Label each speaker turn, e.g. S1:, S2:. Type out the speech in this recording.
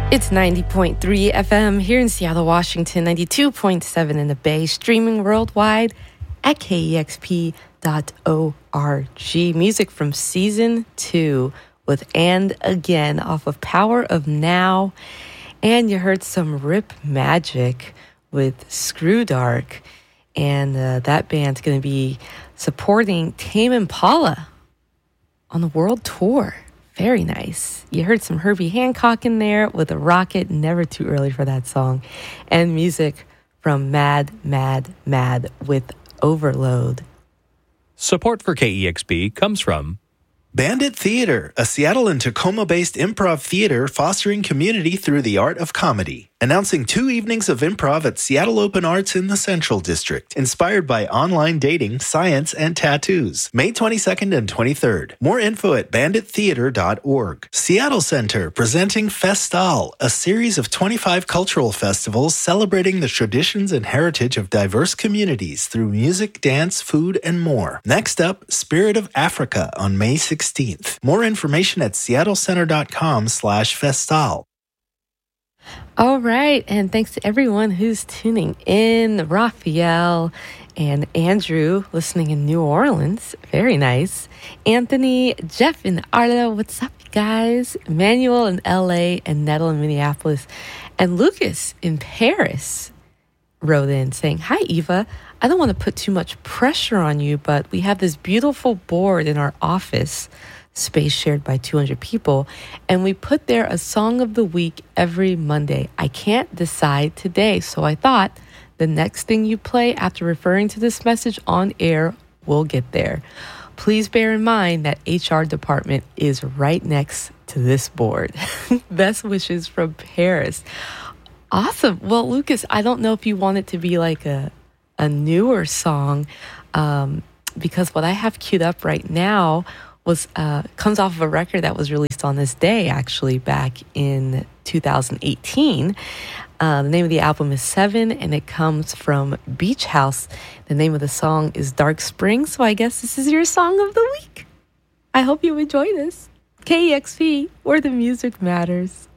S1: It's 90.3 FM here in Seattle, Washington, 92.7 in the Bay, streaming worldwide at kexp.org. Music from Season 2 with And Again off of Power of Now. And you heard some Rip Magic with Screw Dark. And that band's going to be supporting Tame Impala on the world tour. Very nice. You heard some Herbie Hancock in there with a Rocket, never too early for that song. And music from Mad, Mad, Mad with Overload.
S2: Support for KEXP comes from
S3: Bandit Theater, a Seattle and Tacoma-based improv theater fostering community through the art of comedy. Announcing 2 evenings of improv at Seattle Open Arts in the Central District, inspired by online dating, science, and tattoos. May 22nd and 23rd. More info at bandittheater.org. Seattle Center, presenting Festal, a series of 25 cultural festivals celebrating the traditions and heritage of diverse communities through music, dance, food, and more. Next up, Spirit of Africa on May 16th. More information at seattlecenter.com/festal.
S1: All right, and thanks to everyone who's tuning in. Raphael and Andrew listening in New Orleans. Very nice. Anthony, Jeff in Arlo. What's up, guys? Emmanuel in LA and Nettle in Minneapolis. And Lucas in Paris wrote in saying, "Hi, Eva. I don't want to put too much pressure on you, but we have this beautiful board in our office space shared by 200 people, and we put there a song of the week every Monday. I can't decide today, so I thought the next thing you play after referring to this message on air will get there. Please bear in mind that HR department is right next to this board. Best wishes from Paris." Awesome. Well, Lucas, I don't know if you want it to be like a newer song, because what I have queued up right now comes off of a record that was released on this day, actually, back in 2018. The name of the album is Seven, and it comes from Beach House. The name of the song is Dark Spring, so I guess this is your song of the week. I hope you enjoy this. KEXP, where the music matters.